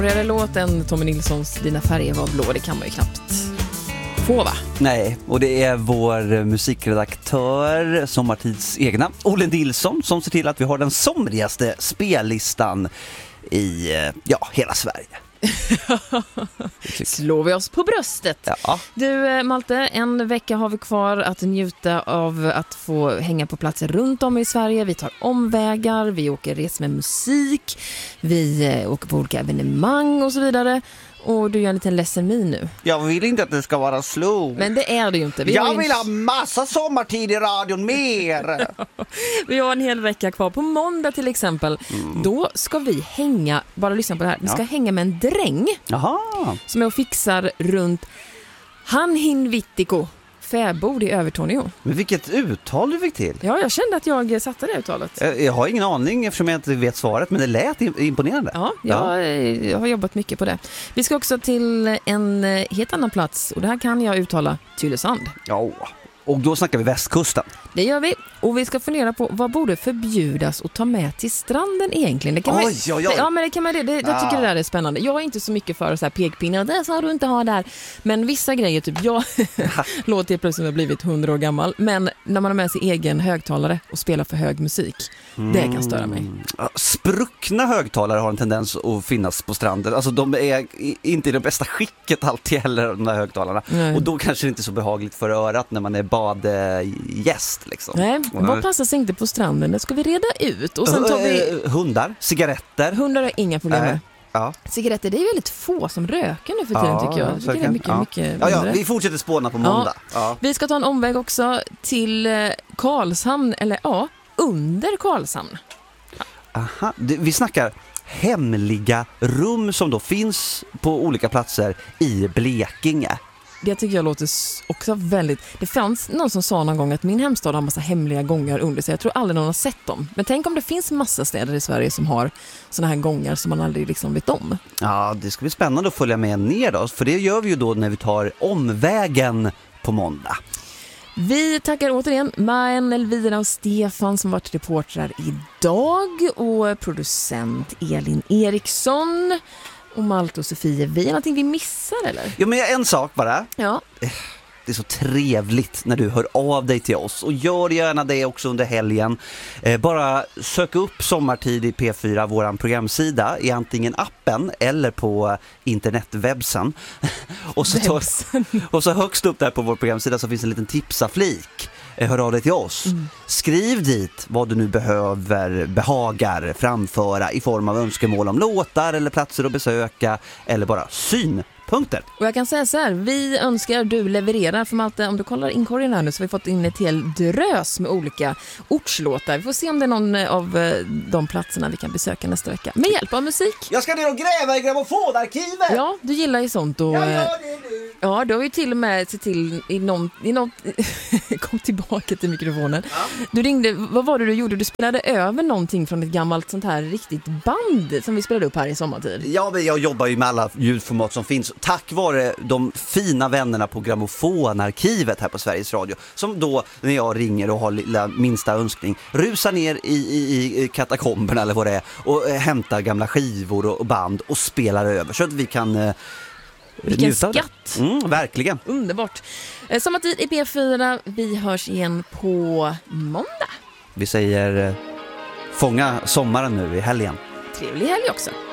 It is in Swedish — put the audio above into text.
Låten Tommy Nilssons Dina färger var blå, det kan man ju knappt få, va? Nej, och det är vår musikredaktör, Sommartids egna, Ole Nilsson, som ser till att vi har den somrigaste spellistan i hela Sverige. Slår vi oss på bröstet. Ja. Du Malte, en vecka har vi kvar att njuta av att få hänga på platser runt om i Sverige. Vi tar omvägar, vi åker res med musik, vi åker på olika evenemang och så vidare. Och du gör en liten ledsen min nu. Jag vill inte att det ska vara slut. Men det är det ju inte. Jag vill ha massa sommartid i radion mer. Vi har en hel vecka kvar. På måndag till exempel. Då ska vi hänga, bara lyssna på det här. Vi ska hänga med en dräng. Jaha. Som är och fixar runt Hanhinvittiko fäbod i Övertorneå. Men vilket uttal du fick till. Ja, jag kände att jag satte det uttalet. Jag har ingen aning eftersom jag inte vet svaret, men det lät imponerande. Ja, jag har jobbat mycket på det. Vi ska också till en helt annan plats och det här kan jag uttala Tylösand. Ja, och då snackar vi västkusten. Det gör vi. Och vi ska fundera på vad borde förbjudas att ta med till stranden egentligen. Det kan Oj. Ja, men det kan man jag tycker det där är spännande. Jag är inte så mycket för så här pekpinnar. Det ska du inte ha där. Men vissa grejer, typ jag låter plötsligt ha blivit 100 år gammal. Men när man har med sig egen högtalare och spelar för hög musik, det kan störa mig. Spruckna högtalare har en tendens att finnas på stranden. Alltså de är inte i det bästa skicket alltid heller, de där högtalarna. Nej. Och då kanske det inte är så behagligt för örat när man är badgäst liksom. Nej, vad passar sig inte på stranden? Det ska vi reda ut. Och sen tar vi hundar, cigaretter. Hundar har inga problem med. Ja. Cigaretter, det är väldigt få som röker nu för tiden tycker jag. Jag tycker det är mycket mindre. Vi fortsätter spåna på måndag. Ja. Vi ska ta en omväg också till Karlshamn, eller under Karlshamn. Aha, vi snackar hemliga rum som då finns på olika platser i Blekinge. Det tycker jag låter också väldigt... Det fanns någon som sa någon gång att min hemstad har massa hemliga gångar under sig. Jag tror aldrig någon har sett dem. Men tänk om det finns massa städer i Sverige som har såna här gångar som man aldrig liksom vet om. Ja, det ska bli spännande att följa med ner då. För det gör vi ju då när vi tar omvägen på måndag. Vi tackar återigen Maen, Elvira och Stefan som varit reportrar idag. Och producent Elin Eriksson. Och Malte och Sofie, vi är någonting vi missar eller? Ja, men en sak bara. Ja. Det är så trevligt när du hör av dig till oss. Och gör gärna det också under helgen. Bara sök upp Sommartid i P4, våran programsida, i antingen appen eller på internetwebsen. och så högst upp där på vår programsida så finns en liten tipsaflik. Hör av dig till oss. Skriv dit vad du nu behagar framföra i form av önskemål om låtar eller platser att besöka eller bara synpunkter. Och jag kan säga så här, vi önskar du levererar för Malte, om du kollar inkorgen här nu så har vi fått in ett helt drös med olika ortslåtar. Vi får se om det är någon av de platserna vi kan besöka nästa vecka med hjälp av musik. Jag ska ner och gräva i grammofonarkivet! Ja, du gillar ju sånt. Och, jag gör det nu! Ja, du har ju till och med sett till i någon kom tillbaka till mikrofonen. Ja. Du ringde, vad var det du gjorde? Du spelade över någonting från ett gammalt sånt här riktigt band som vi spelade upp här i sommartid. Ja, men jag jobbar ju med alla ljudformat som finns tack vare de fina vännerna på grammofonarkivet här på Sveriges Radio som då, när jag ringer och har lilla minsta önskning, rusar ner i katakomberna eller vad det är och hämtar gamla skivor och band och spelar över så att vi kan vilken skatt. Verkligen. Underbart. Sommartid i P4. Vi hörs igen på måndag. Vi säger fånga sommaren nu i helgen. Trevlig helg också.